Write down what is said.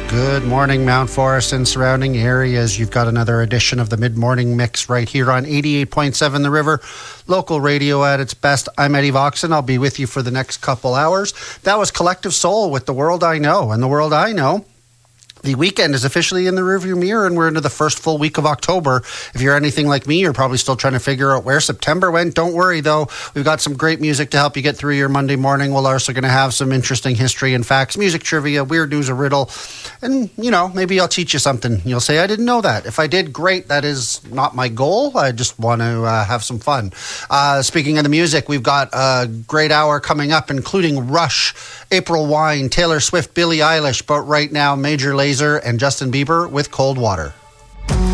Good morning, Mount Forest and surrounding areas. You've got another edition of the Mid-Morning Mix right here on 88.7 The River, local radio at its best. I'm Eddie Voxon. I'll be with you for the next couple hours. That was Collective Soul with The World I Know. And The World I Know, the weekend is officially in the rearview mirror, and we're into the first full week of October. If you're anything like me, you're probably still trying to figure out where September went. Don't worry, though. We've got some great music to help you get through your Monday morning. We're also going to have some interesting history and facts, music trivia, weird news, a riddle. And, you know, maybe I'll teach you something. You'll say, I didn't know that. If I did, great. That is not my goal. I just want to have some fun. Speaking of the music, we've got a great hour coming up, including Rush, April Wine, Taylor Swift, Billie Eilish. But right now, Major Lazer and Justin Bieber with Cold Water.